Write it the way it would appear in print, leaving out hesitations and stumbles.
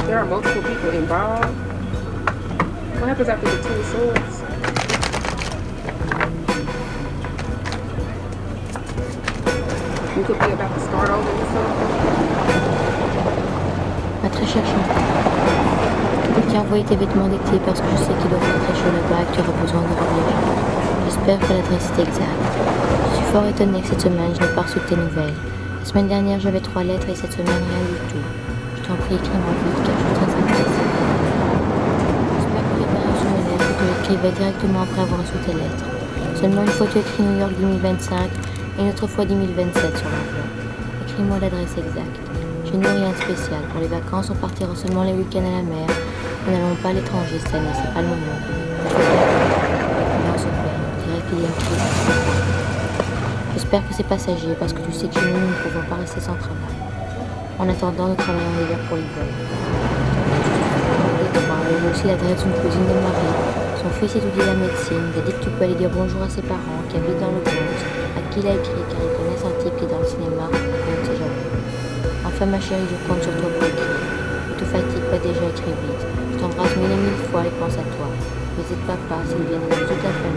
There are multiple people involved. What happens after the Two of Swords? You could be about to start over with something. Ma très chère Chantal, je t'ai envoyé tes vêtements d'été parce que je sais qu'il doit faire très chaud là-bas et que tu auras besoin de voyager. J'espère que l'adresse est exacte. Je suis fort étonnée que cette semaine je n'ai pas reçu de tes nouvelles. La semaine dernière j'avais 3 lettres et cette semaine rien du tout. Je t'en prie, écris-moi vite car je suis très intéressée. J'espère que tu as bien reçu mes lettres et que tu écrivais directement après avoir reçu tes lettres. Seulement une fois tu écris New York 2025 et une autre fois 2027 sur l'enveloppe. Écris-moi l'adresse exacte. Chez nous, rien de spécial. Pour les vacances, on partira seulement les week-ends à la mer. Nous n'allons pas à l'étranger cette année, c'est pas le moment. Non, se plaît, on dirait qu'il y a une crise. J'espère que c'est passager, parce que tu sais que chez nous, nous ne pouvons pas rester sans travail. En attendant, nous travaillons l'hiver pour l'hiver. Et aussi l'adresse d'une cousine de Marie. Son fils étudie la médecine. Il a dit que tu peux aller dire bonjour à ses parents, qui habitent dans le Bronx, à qui il a écrit, car il connaissent un type qui est dans le cinéma, et on ne sait jamais. Enfin ma chérie, je compte sur toi pour écrire. Ne te fatigue pas déjà, écris vite. Je t'embrasse mille et mille fois et pense à toi. Visite papa, Sylviane et toute la famille.